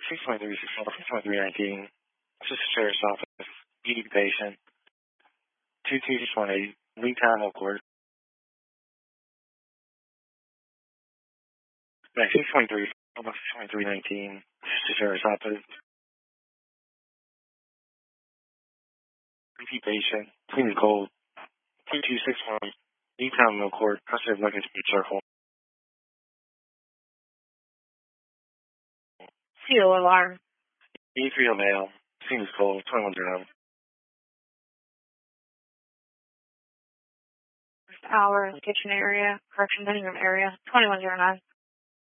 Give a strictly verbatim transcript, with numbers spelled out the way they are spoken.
six twenty-three, six twenty-three nineteen. This is the Sheriff's Office. E D patient. two two six one eight. Lee Town, Oakwood. Yeah, six twenty-three, six twenty-three nineteen. This is the Sheriff's Office. Repeat patient. Clean and cold. two two six one. Lee Town, Oakwood. Customer luggage speed circle. C O alarm. E three male. Scene is cold. twenty-one zero. Hour in the kitchen area, correction living room area, twenty-one zero nine.